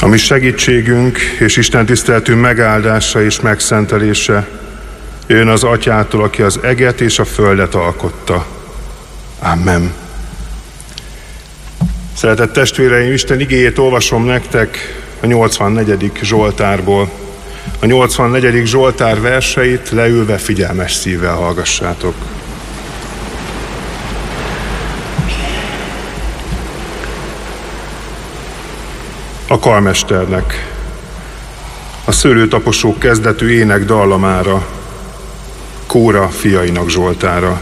mi segítségünk és Isten tiszteletünk megáldása és megszentelése jön az Atyától, aki az eget és a földet alkotta. Amen. Szeretett testvéreim, Isten igéjét olvasom nektek a 84. Zsoltárból. A 84. Zsoltár verseit leülve figyelmes szívvel hallgassátok. A karmesternek, a szőlőtaposók kezdetű ének dallamára, Kóra fiainak zsoltára.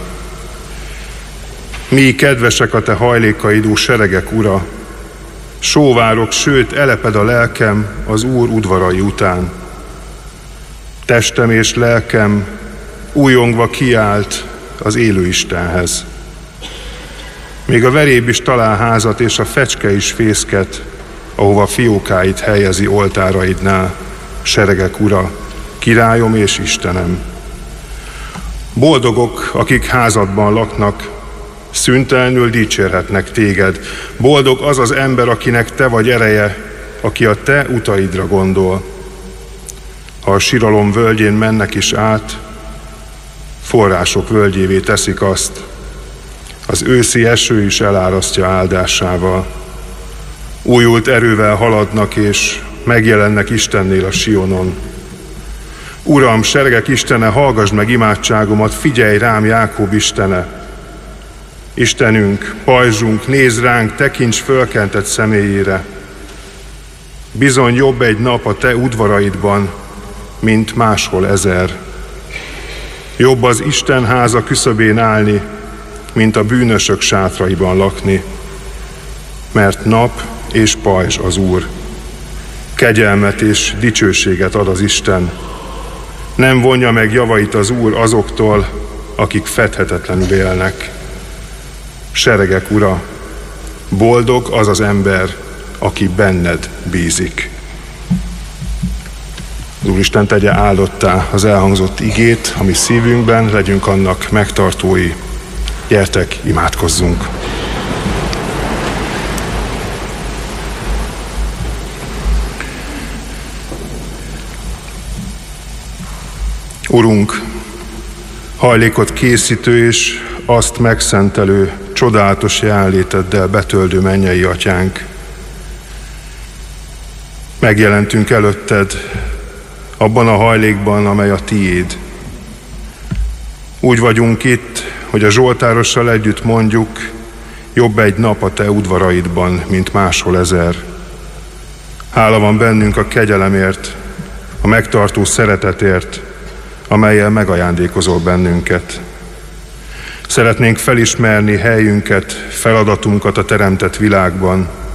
Mi kedvesek a te hajlékaidú seregek, Ura, sóvárok, sőt eleped a lelkem az Úr udvarai után. Testem és lelkem újongva kiált az élő Istenhez. Még a veréb is talál házat, és a fecske is fészket, ahova fiókáit helyezi oltáraidnál, seregek Ura, királyom és Istenem. Boldogok, akik házadban laknak, szüntelenül dicsérhetnek téged. Boldog az az ember, akinek te vagy ereje, aki a te utaidra gondol. Ha a siralom völgyén mennek is át, források völgyévé teszik azt. Az őszi eső is elárasztja áldásával. Újult erővel haladnak, és megjelennek Istennél a Sionon. Uram, seregek Istene, hallgasd meg imádságomat, figyelj rám, Jákob Istene. Istenünk, pajzsunk, nézz ránk, tekints fölkentett személyére. Bizony jobb egy nap a te udvaraidban, mint máshol 1000. Jobb az Isten háza küszöbén állni, mint a bűnösök sátraiban lakni. Mert nap és pajzs az Úr. Kegyelmet és dicsőséget ad az Isten. Nem vonja meg javait az Úr azoktól, akik fedhetetlenül élnek. Seregek Ura, boldog az az ember, aki benned bízik. Az Úristen tegye áldottá az elhangzott igét a mi szívünkben, legyünk annak megtartói. Gyertek, imádkozzunk! Urunk, hajlékot készítő és azt megszentelő, csodálatos jelenléteddel betöldő mennyei Atyánk, megjelentünk előtted abban a hajlékban, amely a tiéd. Úgy vagyunk itt, hogy a zsoltárossal együtt mondjuk, jobb egy nap a te udvaraidban, mint máshol 1000. Hála van bennünk a kegyelemért, a megtartó szeretetért, amellyel megajándékozol bennünket. Szeretnénk felismerni helyünket, feladatunkat a teremtett világban,